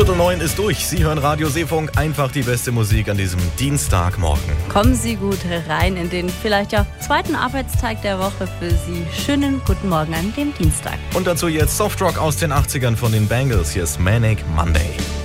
Viertel 9 ist durch. Sie hören Radio Seefunk, einfach die beste Musik an diesem Dienstagmorgen. Kommen Sie gut rein in den vielleicht ja zweiten Arbeitstag der Woche für Sie. Schönen guten Morgen an dem Dienstag. Und dazu jetzt Softrock aus den 80ern von den Bangles. Hier ist Manic Monday.